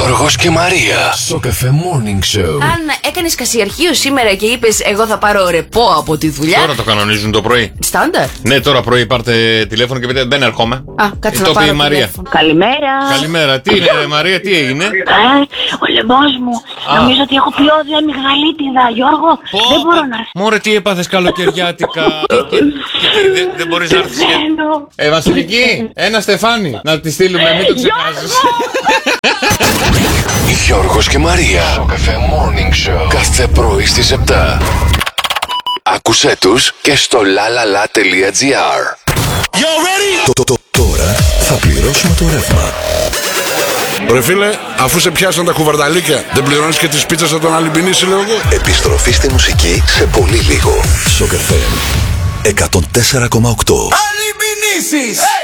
Γιώργος και Μαρία. Σοκαφέ Morning Show. Αν έκανες κασιαρχείο σήμερα και είπες εγώ θα πάρω ρεπό από τη δουλειά. Τώρα το κανονίζουν το πρωί. Στάνταρ. Ναι, τώρα πρωί πάρτε τηλέφωνο και πείτε δεν έρχομαι. Α, κάτσε να το πάρω πει η Μαρία. τηλέφωνο. Καλημέρα. Καλημέρα. Τι είναι, Μαρία, τι έγινε? Ο λαιμός μου. Νομίζω ότι έχω πιώδη αμυγδαλίτιδα, Γιώργο. Δεν μπορώ να Μωρέ, τι έπαθες καλοκαιριάτικα. Δεν μπορείς να έρθεις. Βασιλική, ένα στεφάνι. Να τη στείλουμε, μην το ξεχάσεις. Γιώργος και Μαρία. Σοκαφέ Morning Show. Κάθε πρωί στις 7. Άκουσέ τους και στο lalala.gr. Τώρα θα πληρώσουμε το ρεύμα. Ρε φίλε, αφού σε πιάσαν τα κουβαρδαλίκια, δεν πληρώνεις και τις πίτσες από τον Αλυμπινίση, λέω εγώ. Επιστροφή στη μουσική σε πολύ λίγο. Σοκαφέ 104,8. Αλυμπινίσεις!